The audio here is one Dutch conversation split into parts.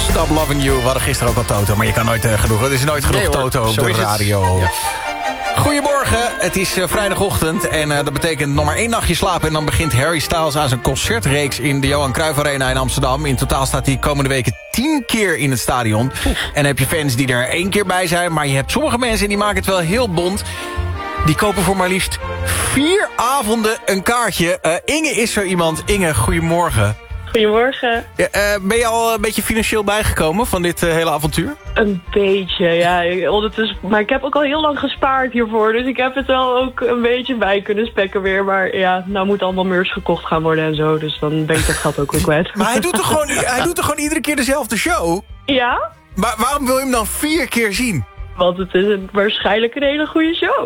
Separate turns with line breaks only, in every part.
Stop Loving You. We hadden gisteren ook al Toto, maar je kan nooit genoeg. Het is nooit genoeg Toto op de radio. Ja. Goedemorgen, het is vrijdagochtend en dat betekent nog maar 1 nachtje slapen... en dan begint Harry Styles aan zijn concertreeks in de Johan Cruijff Arena in Amsterdam. In totaal staat hij komende weken 10 keer in het stadion. En dan heb je fans die er 1 keer bij zijn, maar je hebt sommige mensen die maken het wel heel bont. Die kopen voor maar liefst 4 avonden een kaartje. Inge is zo iemand. Inge, goedemorgen.
Goedemorgen.
Ja, ben je al een beetje financieel bijgekomen van dit hele avontuur?
Een beetje, ja. Ondertussen, maar ik heb ook al heel lang gespaard hiervoor. Dus ik heb het wel ook een beetje bij kunnen spekken weer. Maar ja, nou moet allemaal meurs gekocht gaan worden en zo. Dus dan ben ik dat gat ook weer kwijt.
Maar hij doet toch gewoon iedere keer dezelfde show?
Ja?
Maar waarom wil je hem dan 4 keer zien?
Want het is waarschijnlijk een hele goede show.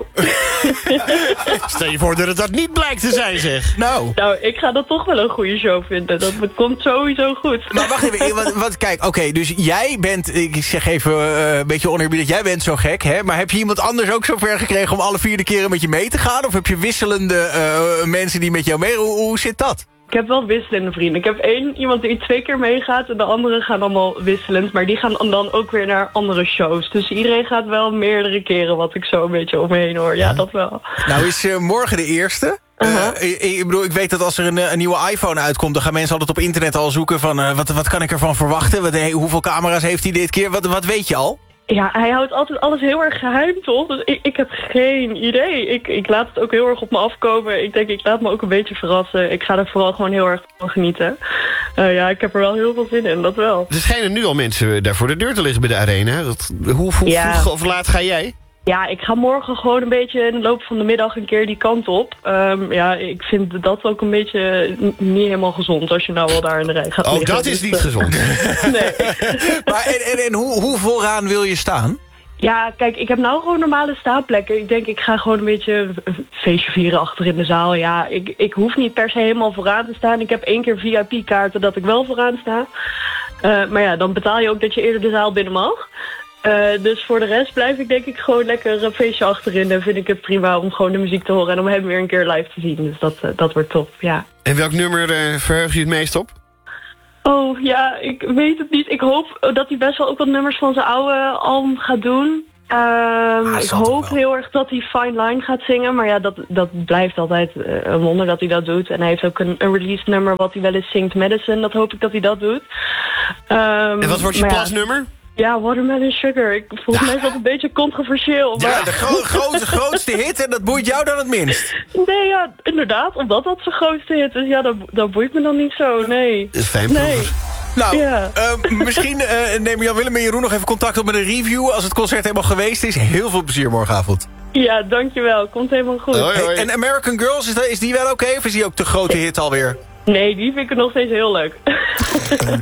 Stel je voor dat het niet blijkt te zijn, zeg.
Nou,
ik ga dat toch wel een goede show vinden. Dat komt sowieso goed.
Maar wacht even, kijk, oké, dus jij bent, ik zeg even een beetje oneerbiedig, jij bent zo gek, hè? Maar heb je iemand anders ook zo ver gekregen om alle 4 keren met je mee te gaan? Of heb je wisselende mensen die met jou mee? Hoe zit dat?
Ik heb wel wisselende vrienden. Ik heb iemand die 2 keer meegaat en de anderen gaan allemaal wisselend. Maar die gaan dan ook weer naar andere shows. Dus iedereen gaat wel meerdere keren, wat ik zo een beetje om me heen hoor. Ja, dat wel.
Nou is morgen de eerste. Ik bedoel, ik weet dat als er een nieuwe iPhone uitkomt... dan gaan mensen altijd op internet al zoeken van... wat kan ik ervan verwachten? Hoeveel camera's heeft hij dit keer? Wat weet je al?
Ja, hij houdt altijd alles heel erg geheim, toch? Dus ik heb geen idee. Ik laat het ook heel erg op me afkomen. Ik denk, ik laat me ook een beetje verrassen. Ik ga er vooral gewoon heel erg van genieten. Ja, ik heb er wel heel veel zin in, dat wel.
Er schijnen nu al mensen daar voor de deur te liggen bij de arena. Hoe vroeg of laat ga jij?
Ja, ik ga morgen gewoon een beetje in de loop van de middag een keer die kant op. Ja, ik vind dat ook een beetje niet helemaal gezond als je nou wel daar in de rij gaat liggen.
Oh, dat is niet gezond.
Nee.
Maar en hoe vooraan wil je staan?
Ja, kijk, ik heb nou gewoon normale staanplekken. Ik denk, ik ga gewoon een beetje een feestje vieren achter in de zaal. Ja, ik hoef niet per se helemaal vooraan te staan. Ik heb 1 keer VIP-kaarten dat ik wel vooraan sta. Maar ja, dan betaal je ook dat je eerder de zaal binnen mag. Dus voor de rest blijf ik denk ik gewoon lekker een feestje achterin. En vind ik het prima om gewoon de muziek te horen en om hem weer een keer live te zien. Dus dat wordt top, ja.
En welk nummer verheug je het meest op?
Oh, ja, ik weet het niet. Ik hoop dat hij best wel ook wat nummers van zijn oude album gaat doen. Ik hoop heel erg dat hij Fine Line gaat zingen. Maar ja, dat blijft altijd een wonder dat hij dat doet. En hij heeft ook een release nummer wat hij wel eens zingt, Medicine. Dat hoop ik dat hij dat doet.
En wat wordt je plasnummer?
Ja, Watermelon Sugar. Volgens mij is dat een beetje controversieel. Maar...
Ja, de grootste hit en dat boeit jou dan het minst.
Nee, ja, inderdaad. Omdat dat zijn grootste hit is. Ja, dat boeit me dan niet zo, nee.
Dat is fijn.
Nee.
Nou, misschien nemen Jan-Willem en Jeroen nog even contact op met een review... als het concert helemaal geweest is. Heel veel plezier morgenavond.
Ja, dankjewel. Komt helemaal goed.
Hoi, hoi.
En American Girls, is die wel oké? Of is die ook de grote hit alweer?
Nee, die vind ik nog steeds heel leuk.